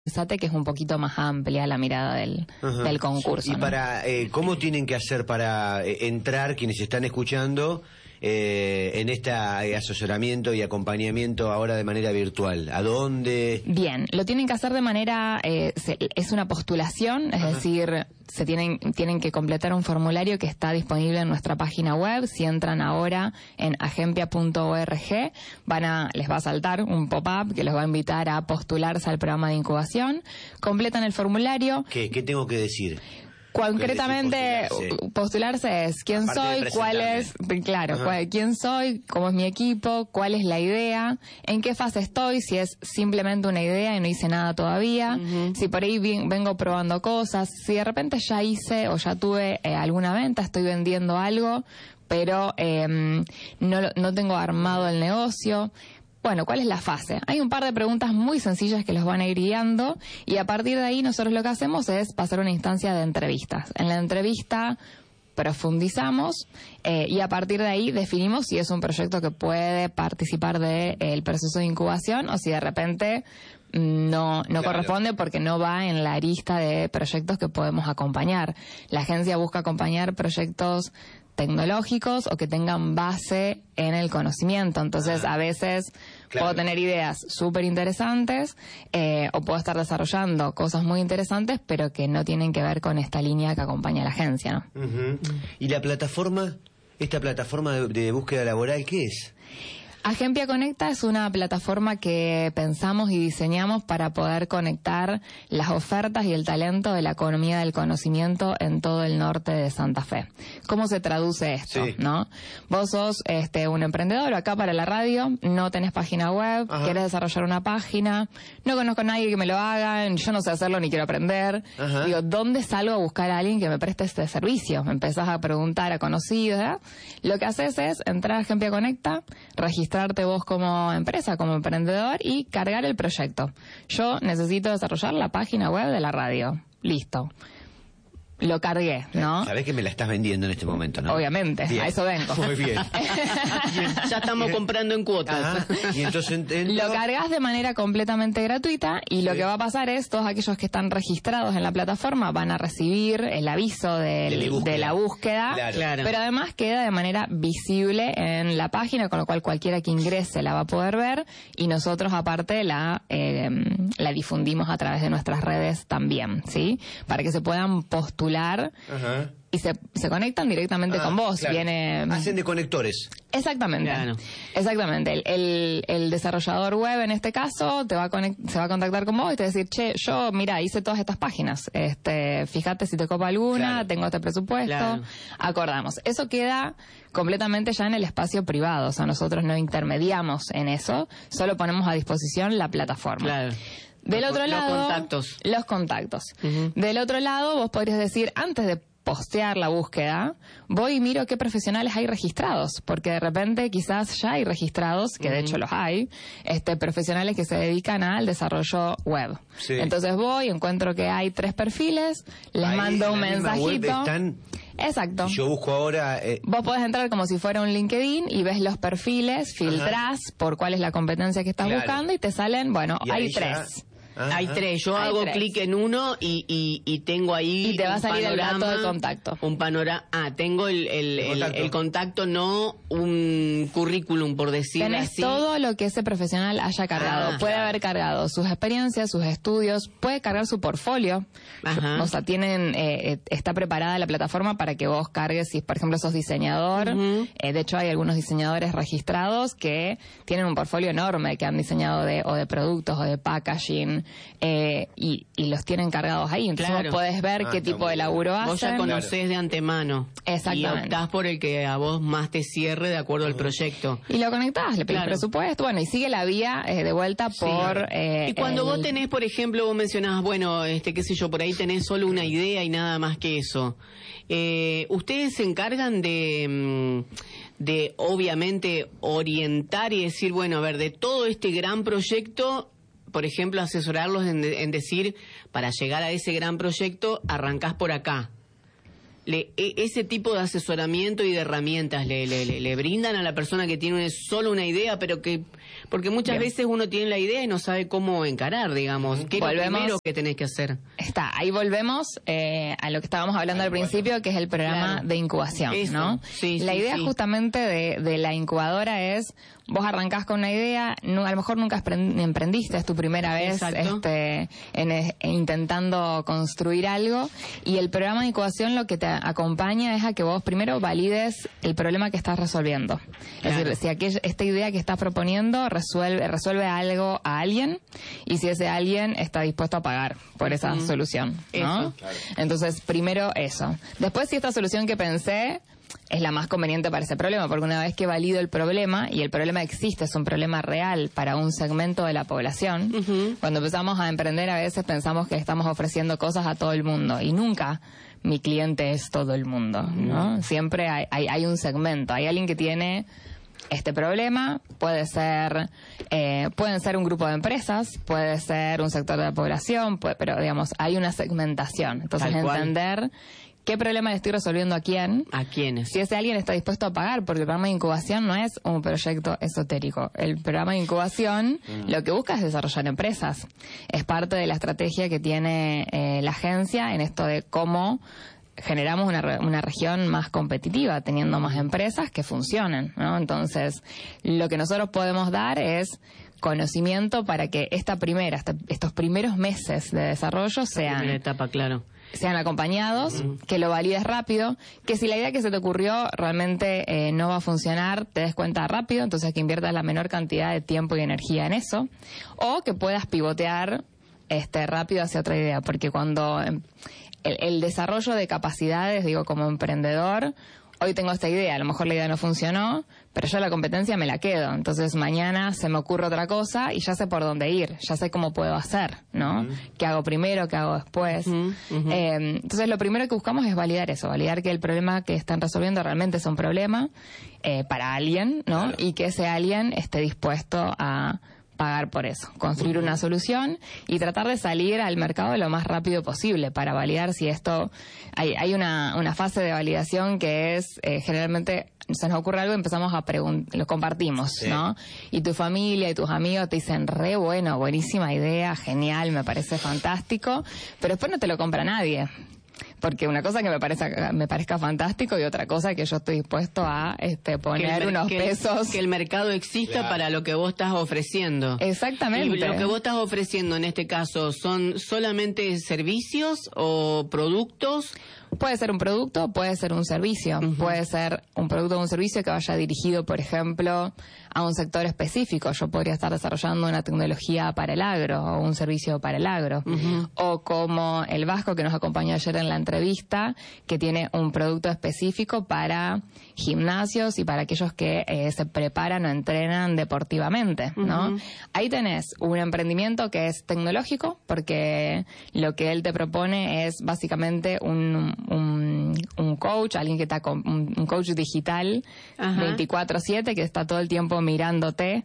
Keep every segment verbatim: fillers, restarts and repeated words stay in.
Pensate que es un poquito más amplia la mirada del, del concurso. Y ¿no? para eh, ¿cómo tienen que hacer para eh, entrar quienes están escuchando eh, en este eh, asesoramiento y acompañamiento ahora de manera virtual? ¿A dónde? Bien, lo tienen que hacer de manera, eh, se, es una postulación, es Ajá. decir, se tienen, tienen que completar un formulario que está disponible en nuestra página web. Si entran ahora en agempia punto org, van a, les va a saltar un pop-up que los va a invitar a postularse al programa de incubación. Completan el formulario. ¿Qué, qué tengo que decir? Concretamente, postularse? postularse es quién Aparte soy, cuál es, claro, cuál, quién soy, cómo es mi equipo, cuál es la idea, en qué fase estoy, si es simplemente una idea y no hice nada todavía, uh-huh. si por ahí bien, vengo probando cosas, si de repente ya hice o ya tuve eh, alguna venta, estoy vendiendo algo, pero eh, no, no tengo armado el negocio. Bueno, ¿cuál es la fase? Hay un par de preguntas muy sencillas que los van a ir guiando y a partir de ahí nosotros lo que hacemos es pasar una instancia de entrevistas. En la entrevista profundizamos eh, y a partir de ahí definimos si es un proyecto que puede participar del de, proceso de incubación o si de repente no, no claro. corresponde porque no va en la lista de proyectos que podemos acompañar. La agencia busca acompañar proyectos tecnológicos o que tengan base en el conocimiento. Entonces, ah, a veces claro. puedo tener ideas súper interesantes eh, o puedo estar desarrollando cosas muy interesantes, pero que no tienen que ver con esta línea que acompaña a la agencia, ¿no? Uh-huh. ¿Y la plataforma, esta plataforma de, de búsqueda laboral, qué es? Agempia Conecta es una plataforma que pensamos y diseñamos para poder conectar las ofertas y el talento de la economía del conocimiento en todo el norte de Santa Fe. ¿Cómo se traduce esto? Sí. ¿No? Vos sos este, un emprendedor acá para la radio, no tenés página web, Ajá. querés desarrollar una página, no conozco a nadie que me lo haga, yo no sé hacerlo ni quiero aprender. Ajá. Digo, ¿dónde salgo a buscar a alguien que me preste este servicio? Me empezás a preguntar a conocidos, ¿eh? Lo que haces es entrar a Agempia Conecta, registrar registrarte vos como empresa, como emprendedor y cargar el proyecto. Yo necesito desarrollar la página web de la radio. Listo. Lo cargué, ¿no? Sabés que me la estás vendiendo en este momento, ¿no? Obviamente, bien. A eso vengo. Muy bien. Ya estamos comprando en cuotas. Ajá. Y entonces entro... Lo cargas de manera completamente gratuita y lo sí. que va a pasar es todos aquellos que están registrados en la plataforma van a recibir el aviso del, de, de la búsqueda, claro. Claro. pero además queda de manera visible en la página, con lo cual cualquiera que ingrese la va a poder ver y nosotros aparte la, eh, la difundimos a través de nuestras redes también, ¿sí? Para que se puedan postular Ajá. y se, se conectan directamente ah, con vos. Claro. Viene... Hacen de conectores. Exactamente. Claro. Exactamente. El, el, el desarrollador web en este caso te va a conect, se va a contactar con vos y te va a decir, che, yo, mira, hice todas estas páginas. Este, fíjate si te copa alguna, claro. tengo este presupuesto. Claro. Acordamos. Eso queda completamente ya en el espacio privado. O sea, nosotros no intermediamos en eso, solo ponemos a disposición la plataforma. Claro. Del los, otro lado, los contactos. Los contactos. Uh-huh. Del otro lado, vos podrías decir, antes de postear la búsqueda, voy y miro qué profesionales hay registrados, porque de repente quizás ya hay registrados, que uh-huh. de hecho los hay, este profesionales que se dedican al desarrollo web. Sí. Entonces voy, encuentro que hay tres perfiles, les ahí mando un mensajito. Están... Exacto. Yo busco ahora... Eh... Vos podés entrar como si fuera un LinkedIn y ves los perfiles, filtrás Ajá. por cuál es la competencia que estás claro. buscando y te salen, bueno, y hay tres. Ya... Ajá. Hay tres, yo Hay hago tres. clic en uno y, y, y tengo ahí y te va a salir panorama, el dato de contacto. Un panorama, ah, tengo el, el, el, contacto. el, el contacto, no un currículum, por decirlo Tenés así. todo lo que ese profesional haya cargado. Ah, puede claro. haber cargado sus experiencias, sus estudios, puede cargar su portfolio. Ajá. O sea, tienen, eh, está preparada la plataforma para que vos cargues, si por ejemplo sos diseñador. Uh-huh. eh, de hecho, hay algunos diseñadores registrados que tienen un portfolio enorme, que han diseñado de, o de productos o de packaging, eh, Y, y los tienen cargados ahí. Entonces claro. vos podés ver ah, qué tipo de laburo hacen. Vos ya conocés claro. de antemano. Exactamente. Y optás por el que a vos más te cierre de acuerdo al proyecto. Y lo conectás, le pedís claro. presupuesto, bueno, y sigue la vía eh, de vuelta por... Sí. Eh, y cuando el... vos tenés, por ejemplo, vos mencionabas, bueno, este qué sé yo, por ahí tenés solo una idea y nada más que eso. Eh, ¿Ustedes se encargan de... de, obviamente, orientar y decir, bueno, a ver, de todo este gran proyecto... Por ejemplo, asesorarlos en, de, en decir, para llegar a ese gran proyecto, arrancás por acá. le, e, ese tipo de asesoramiento y de herramientas le, le, le, le brindan a la persona que tiene solo una idea, pero que... Porque muchas Bien. veces uno tiene la idea y no sabe cómo encarar, digamos. ¿Qué volvemos, es lo primero que tenés que hacer? Está, ahí volvemos eh, a lo que estábamos hablando al principio, que es el programa claro. de incubación, Eso. ¿no? Sí, la sí, idea sí. justamente de, de la incubadora es... Vos arrancás con una idea, no, a lo mejor nunca emprendiste, es tu primera vez este, en, en, intentando construir algo, y el programa de incubación lo que te acompaña es a que vos primero valides el problema que estás resolviendo. Claro. Es decir, si aquella, esta idea que estás proponiendo resuelve, resuelve algo a alguien, y si ese alguien está dispuesto a pagar por esa mm. solución, ¿no? Eso. Claro. Entonces, primero eso. Después, si esta solución que pensé es la más conveniente para ese problema, porque una vez que valido el problema, y el problema existe, es un problema real para un segmento de la población, uh-huh. cuando empezamos a emprender a veces pensamos que estamos ofreciendo cosas a todo el mundo, y nunca mi cliente es todo el mundo, ¿no? Uh-huh. Siempre hay, hay, hay un segmento, hay alguien que tiene este problema, puede ser, eh, pueden ser un grupo de empresas, puede ser un sector de la población, puede, pero digamos, hay una segmentación, entonces entender... ¿Qué problema le estoy resolviendo a quién? ¿A quiénes? Si ese alguien está dispuesto a pagar, porque el programa de incubación no es un proyecto esotérico. El programa de incubación mm. lo que busca es desarrollar empresas. Es parte de la estrategia que tiene eh, la agencia en esto de cómo generamos una, re- una región más competitiva, teniendo más empresas que funcionen, ¿no? Entonces, lo que nosotros podemos dar es conocimiento para que esta primera, esta, estos primeros meses de desarrollo sean... Primera etapa, claro. sean acompañados, uh-huh. que lo valides rápido, que si la idea que se te ocurrió realmente eh, no va a funcionar, te des cuenta rápido, entonces que inviertas la menor cantidad de tiempo y energía en eso, o que puedas pivotear este rápido hacia otra idea, porque cuando el, el desarrollo de capacidades, digo, como emprendedor, hoy tengo esta idea, a lo mejor la idea no funcionó, pero yo la competencia me la quedo. Entonces mañana se me ocurre otra cosa y ya sé por dónde ir, ya sé cómo puedo hacer, ¿no? Uh-huh. ¿Qué hago primero, qué hago después? Uh-huh. Uh-huh. Eh, entonces lo primero que buscamos es validar eso, validar que el problema que están resolviendo realmente es un problema eh, para alguien, ¿no? Claro. Y que ese alguien esté dispuesto a pagar por eso, construir uh-huh. una solución y tratar de salir al mercado lo más rápido posible para validar si esto... Hay, hay una, una fase de validación que es eh, generalmente... se nos ocurre algo y empezamos a preguntar, lo compartimos, sí. ¿no? Y tu familia y tus amigos te dicen, re bueno, buenísima idea, genial, me parece fantástico, pero después no te lo compra nadie. Porque una cosa que me parezca, me parezca fantástico y otra cosa que yo estoy dispuesto a este, poner que el, unos que, pesos. Que el mercado exista claro. para lo que vos estás ofreciendo. Exactamente. Y lo que vos estás ofreciendo en este caso, ¿son solamente servicios o productos? Puede ser un producto, puede ser un servicio. Uh-huh. Puede ser un producto o un servicio que vaya dirigido, por ejemplo, a un sector específico. Yo podría estar desarrollando una tecnología para el agro o un servicio para el agro. Uh-huh. O como el Vasco que nos acompañó ayer en la entrevista, que tiene un producto específico para gimnasios y para aquellos que eh, se preparan o entrenan deportivamente, ¿no? Uh-huh. Ahí tenés un emprendimiento que es tecnológico, porque lo que él te propone es básicamente un, un, un coach, alguien que está con un, un coach digital uh-huh. veinticuatro siete que está todo el tiempo mirándote.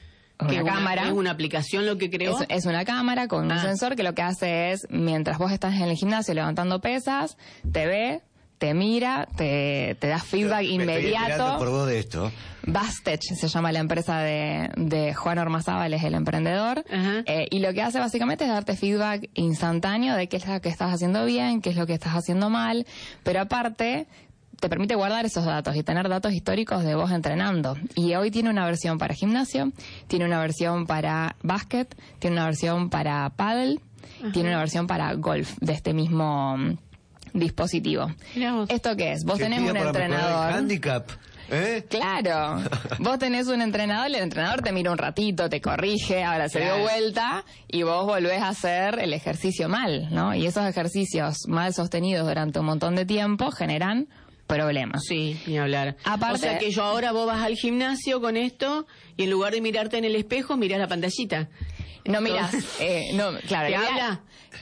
Una una, cámara. ¿Es una aplicación lo que creó? Es, es una cámara con ah. un sensor que lo que hace es, mientras vos estás en el gimnasio levantando pesas, te ve, te mira, te, te da feedback Yo, inmediato. Estoy por vos de esto. Bastech se llama la empresa de, de Juan Ormazábal, es el emprendedor. Uh-huh. Eh, y lo que hace básicamente es darte feedback instantáneo de qué es lo que estás haciendo bien, qué es lo que estás haciendo mal. Pero aparte... te permite guardar esos datos y tener datos históricos de vos entrenando. Y hoy tiene una versión para gimnasio, tiene una versión para básquet, tiene una versión para pádel, uh-huh. tiene una versión para golf de este mismo um, dispositivo. ¿Esto qué es? Vos ¿Qué tenés un entrenador... El handicap? ¿Eh? Claro, vos tenés un entrenador, el entrenador te mira un ratito, te corrige, ahora se dio vuelta y vos volvés a hacer el ejercicio mal, ¿no? Y esos ejercicios mal sostenidos durante un montón de tiempo generan problemas. Sí, ni hablar. Aparte, o sea que yo ahora vos vas al gimnasio con esto y en lugar de mirarte en el espejo, mirás la pantallita. No mirás, eh, no, claro. ¿Te habla?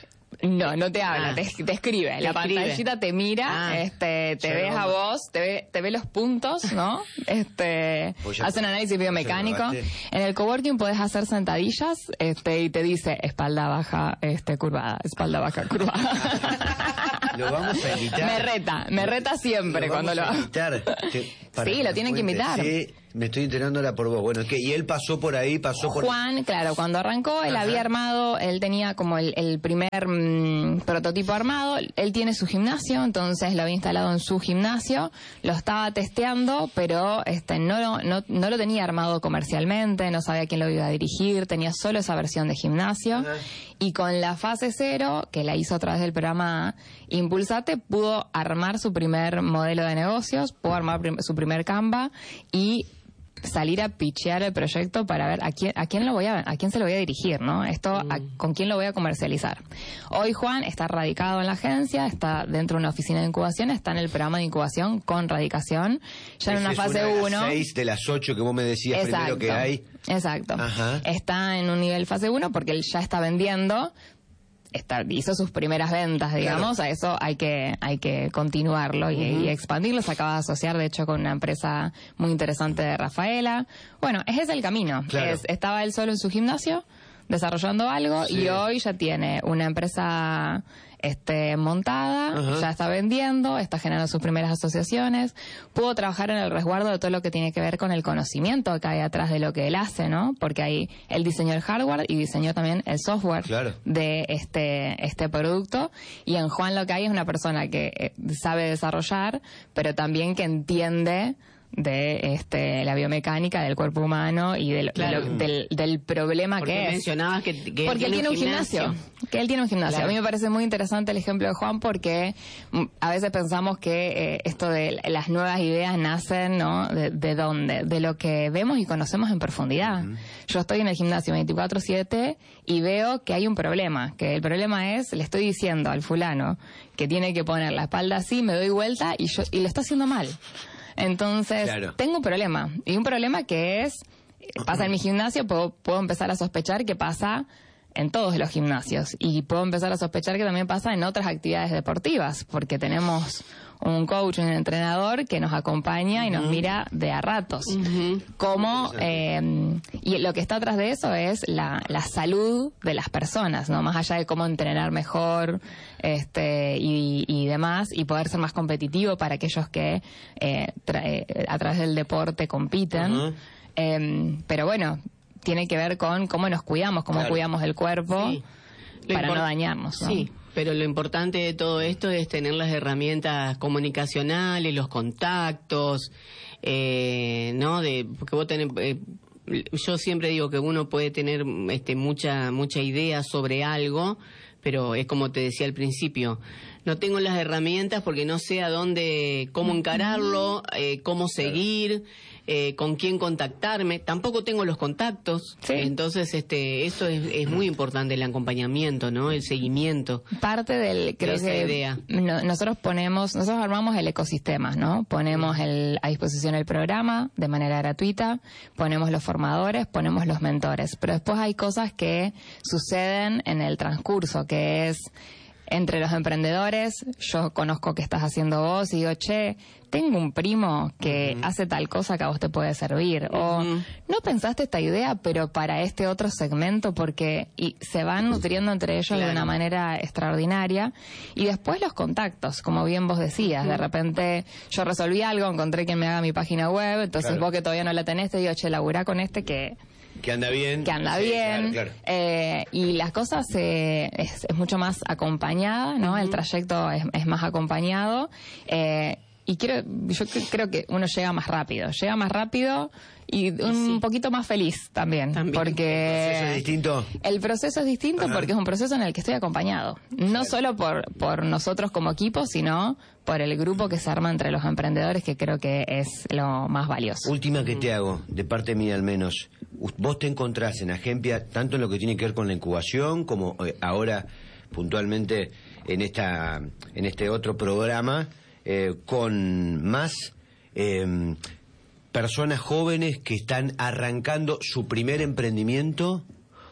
No, no te habla, ah. te, te escribe. Te la escribe. Pantallita te mira, ah. este, te ves a vos, te ve, te ve los puntos, ¿no? Este, pues hace un análisis biomecánico. En el coworking podés hacer sentadillas, este, y te dice espalda baja, este, curvada, espalda baja, curvada. Lo vamos a invitar. Me reta, me reta siempre lo cuando lo... A invitar. Te, sí, lo tienen que invitar. Sí, me estoy enterando ahora por vos. Bueno, ¿qué? Y él pasó por ahí, pasó por... Juan, claro, cuando arrancó, él Ajá. había armado, él tenía como el, el primer mmm, prototipo armado, él tiene su gimnasio, entonces lo había instalado en su gimnasio, lo estaba testeando, pero este no, no, no lo tenía armado comercialmente, no sabía quién lo iba a dirigir, tenía solo esa versión de gimnasio, Ajá. y con la fase cero, que la hizo a través del programa Impulsate, pudo armar su primer modelo de negocios, pudo armar prim- su primer Canva, y salir a pitchear el proyecto para ver a quién a quién lo voy a a quién se lo voy a dirigir, ¿no? Esto mm. a, con quién lo voy a comercializar. Hoy Juan está radicado en la agencia, está dentro de una oficina de incubación, está en el programa de incubación con radicación, ya en una fase uno. seis de las ocho que vos me decías Exacto. primero que hay. Exacto. Ajá. Está en un nivel fase uno porque él ya está vendiendo. Está, hizo sus primeras ventas, digamos, claro. A eso hay que hay que continuarlo y, uh-huh. y expandirlo. Se acaba de asociar, de hecho, con una empresa muy interesante de Rafaela. Bueno, ese es el camino. Claro. Es, estaba él solo en su gimnasio desarrollando algo sí. y hoy ya tiene una empresa este montada, uh-huh. ya está vendiendo, está generando sus primeras asociaciones, pudo trabajar en el resguardo de todo lo que tiene que ver con el conocimiento que hay atrás de lo que él hace, ¿no? Porque ahí él diseñó el hardware y diseñó también el software claro. de este este producto, y en Juan lo que hay es una persona que eh, sabe desarrollar, pero también que entiende de este la biomecánica del cuerpo humano y del, claro. de lo, del, del problema Porque que es. mencionabas que, que porque él tiene un gimnasio. gimnasio. Que él tiene un gimnasio. Claro. A mí me parece muy interesante el ejemplo de Juan porque a veces pensamos que eh, esto de las nuevas ideas nacen, ¿no? ¿De, de dónde? De lo que vemos y conocemos en profundidad. Uh-huh. Yo estoy en el gimnasio veinticuatro siete y veo que hay un problema. Que el problema es, le estoy diciendo al fulano que tiene que poner la espalda así, me doy vuelta y, yo, y lo está haciendo mal. Entonces, claro. tengo un problema. Y un problema que es, pasa en mi gimnasio, puedo, puedo empezar a sospechar que pasa en todos los gimnasios. Y puedo empezar a sospechar que también pasa en otras actividades deportivas, porque tenemos un coach, un entrenador que nos acompaña y nos uh-huh. mira de a ratos. Uh-huh. Como, eh, y lo que está atrás de eso es la, la salud de las personas, ¿no? Más allá de cómo entrenar mejor, este, y, y demás, y poder ser más competitivo para aquellos que eh, tra- a través del deporte compiten. Uh-huh. Eh, pero bueno, tiene que ver con cómo nos cuidamos, cómo claro. cuidamos el cuerpo sí. para import- no dañarnos, ¿no? Sí. Pero lo importante de todo esto es tener las herramientas comunicacionales, los contactos, eh, ¿no? De, porque vos tenés, eh, yo siempre digo que uno puede tener este, mucha, mucha idea sobre algo, pero es como te decía al principio, no tengo las herramientas porque no sé a dónde, cómo encararlo, eh, cómo seguir, eh, con quién contactarme, tampoco tengo los contactos, sí. Entonces este, eso es, es muy importante, el acompañamiento, ¿no? El seguimiento. Parte del, creo de esa que idea. No, nosotros ponemos, nosotros armamos el ecosistema, ¿no? Ponemos el, a disposición el programa de manera gratuita, ponemos los formadores, ponemos los mentores, pero después hay cosas que suceden en el transcurso, que es entre los emprendedores. Yo conozco que estás haciendo vos y digo, che, tengo un primo que uh-huh. hace tal cosa que a vos te puede servir. Uh-huh. O no pensaste esta idea, pero para este otro segmento, porque y se van nutriendo entre ellos claro. de una manera extraordinaria. Y después los contactos, como bien vos decías. Uh-huh. De repente yo resolví algo, encontré quien me haga mi página web, entonces claro. vos que todavía no la tenés, te digo, che, laburá con este que... Que anda bien. Que anda sí, bien. Claro, claro. Eh, y las cosas eh, es, es mucho más acompañada, ¿no? Uh-huh. El trayecto es, es más acompañado. Eh, y quiero, yo creo que uno llega más rápido. Llega más rápido y un sí. poquito más feliz también. también. Porque ¿El proceso es distinto? El proceso es distinto Ajá. porque es un proceso en el que estoy acompañado. No claro. solo por, por nosotros como equipo, sino por el grupo que se arma entre los emprendedores, que creo que es lo más valioso. Última que te hago, de parte mía al menos. Vos te encontrás en Agempia tanto en lo que tiene que ver con la incubación como eh, ahora puntualmente en esta en este otro programa eh, con más eh, personas jóvenes que están arrancando su primer emprendimiento,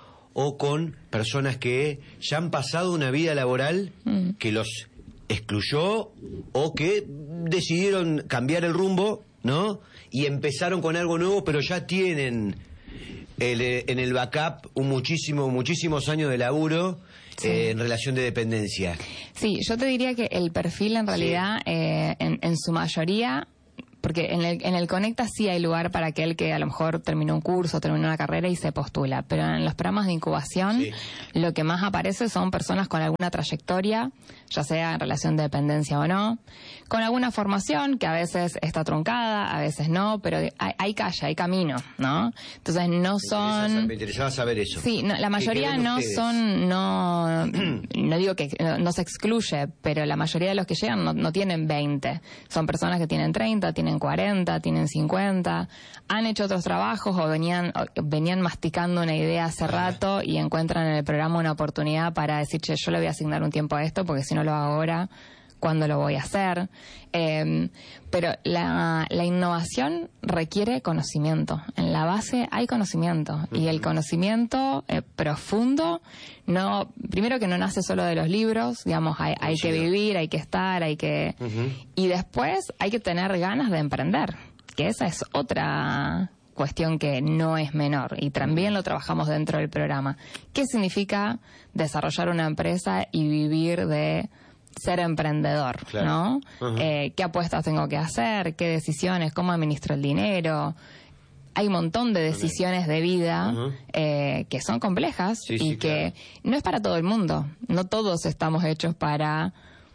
o con personas que ya han pasado una vida laboral mm. que los excluyó o que decidieron cambiar el rumbo, ¿no? Y empezaron con algo nuevo, pero ya tienen el, en el backup un muchísimo, muchísimos años de laburo sí. eh, en relación de dependencia. Sí, yo te diría que el perfil en realidad, sí. eh, en, en su mayoría... Porque en el, en el Conecta sí hay lugar para aquel que a lo mejor terminó un curso, terminó una carrera y se postula. Pero en los programas de incubación, sí. lo que más aparece son personas con alguna trayectoria, ya sea en relación de dependencia o no, con alguna formación que a veces está truncada, a veces no, pero hay, hay calle, hay camino, ¿no? Entonces no me son... Interesa, me interesaba saber eso. Sí, no, la mayoría no ustedes? son, no, no digo que no, no se excluye, pero la mayoría de los que llegan no, no tienen veinte. Son personas que tienen treinta, tienen cuarenta, tienen cincuenta, han hecho otros trabajos o venían o venían masticando una idea hace rato y encuentran en el programa una oportunidad para decir, che, yo le voy a asignar un tiempo a esto porque si no lo hago ahora, ¿cuándo lo voy a hacer? Eh, pero la, la innovación requiere conocimiento. En la base hay conocimiento y el conocimiento eh, profundo, no, primero que no nace solo de los libros, digamos, hay, hay que vivir, hay que estar, hay que... Uh-huh. Y después hay que tener ganas de emprender, que esa es otra cuestión que no es menor y también lo trabajamos dentro del programa. ¿Qué significa desarrollar una empresa y vivir de ser emprendedor, claro. ¿no? Uh-huh. Eh, ¿qué apuestas tengo que hacer? ¿Qué decisiones? ¿Cómo administro el dinero? Hay un montón de decisiones de vida uh-huh. eh, que son complejas sí, y sí, que claro. no es para todo el mundo. No todos estamos hechos para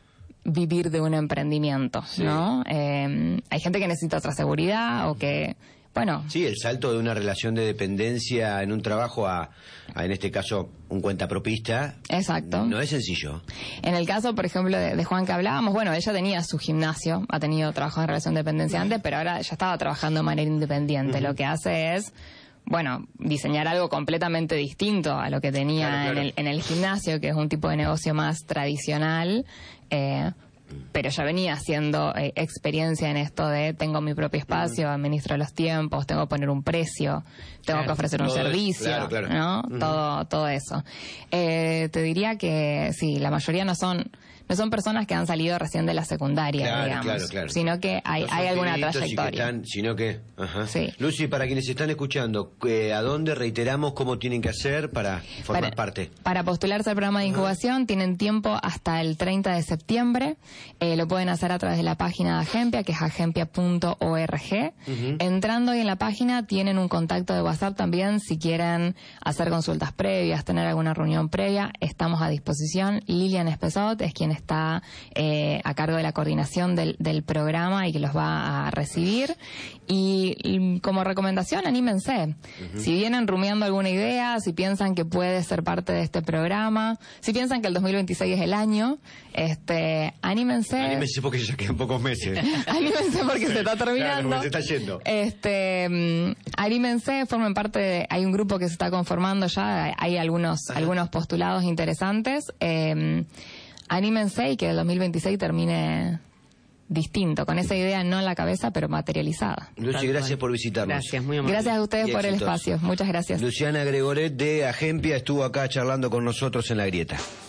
vivir de un emprendimiento, sí. ¿no? Eh, hay gente que necesita otra seguridad o que... Bueno. Sí, el salto de una relación de dependencia en un trabajo a, a en este caso, un cuentapropista. Exacto. No es sencillo. En el caso, por ejemplo, de, de Juan que hablábamos, bueno, ella tenía su gimnasio, ha tenido trabajo en relación de dependencia uh-huh. antes, pero ahora ya estaba trabajando de manera independiente. Uh-huh. Lo que hace es, bueno, diseñar algo completamente distinto a lo que tenía claro, claro. En, el, en el gimnasio, que es un tipo de negocio más tradicional, eh, pero ya venía haciendo eh, experiencia en esto de tengo mi propio espacio, uh-huh. administro los tiempos, tengo que poner un precio, tengo claro, que ofrecer un servicio, es, claro, claro. ¿no? Uh-huh. Todo, todo eso. Eh, te diría que sí, la mayoría no son no son personas que han salido recién de la secundaria, claro, digamos, claro, claro. sino que hay, hay alguna trayectoria. Que están, sino que, ajá. Sí. Lucy, para quienes están escuchando, eh, ¿a dónde reiteramos cómo tienen que hacer para formar para, parte? Para postularse al programa de incubación uh-huh. tienen tiempo hasta el treinta de septiembre. Eh, lo pueden hacer a través de la página de Agempia, que es agempia punto org. Uh-huh. Entrando ahí en la página tienen un contacto de WhatsApp también si quieren hacer consultas previas, tener alguna reunión previa. Estamos a disposición. Lilian Espesot es quien está eh, a cargo de la coordinación del, del programa y que los va a recibir. Y, y como recomendación, anímense. Uh-huh. Si vienen rumiando alguna idea, si piensan que puede ser parte de este programa, si piensan que el dos mil veintiséis es el año, este, anímense. Anímense porque ya quedan pocos meses. Anímense porque se está terminando. Claro, se está yendo. Este, um, anímense, formen parte de, hay un grupo que se está conformando ya, hay algunos, uh-huh. algunos postulados interesantes. Eh, anímense y que el dos mil veintiséis termine distinto, con esa idea no en la cabeza, pero materializada. Lucy, gracias por visitarnos. Gracias, muy amable. Gracias a ustedes por el espacio. Muchas gracias. Luciana Gregoret de Agempia estuvo acá charlando con nosotros en La Grieta.